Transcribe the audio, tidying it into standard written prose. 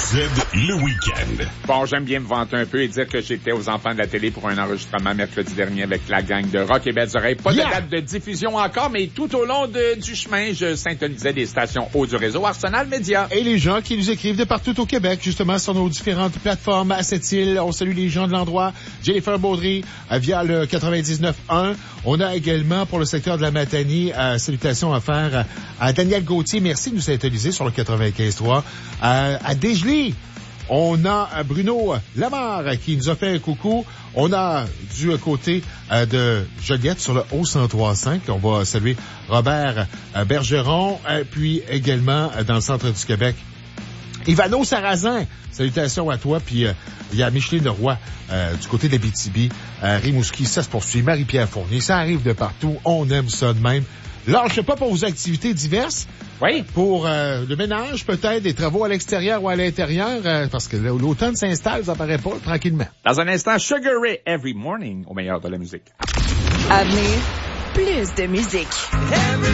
Z, le week-end. Bon, j'aime bien me vanter un peu et dire que j'étais aux enfants de la télé pour un enregistrement mercredi dernier avec la gang de Rock et Belles Oreilles. Pas de date de diffusion encore, mais tout au long du chemin, je syntonisais des stations haut du réseau Arsenal Média. Et les gens qui nous écrivent de partout au Québec, justement, sur nos différentes plateformes à cette île. On salue les gens de l'endroit. Jennifer Baudry, via le 99.1. On a également, pour le secteur de la Matanie, salutations à faire à Daniel Gauthier. Merci de nous syntoniser sur le 95.3. À Desjely, on a Bruno Lamarre qui nous a fait un coucou. On a du côté de Joliette sur le Haut-103.5. On va saluer Robert Bergeron. Puis également dans le centre du Québec, Ivano Sarrazin. Salutations à toi. Puis il y a Micheline Roy du côté d'Abitibi. Rimouski, ça se poursuit. Marie-Pierre Fournier, ça arrive de partout. On aime ça de même. Lâchez pas pour vos activités diverses. Oui. Pour le ménage, peut-être, des travaux à l'extérieur ou à l'intérieur, parce que l'automne s'installe, ça paraît pas, tranquillement. Dans un instant, Sugar Ray, Every Morning, au meilleur de la musique. À venir, plus de musique.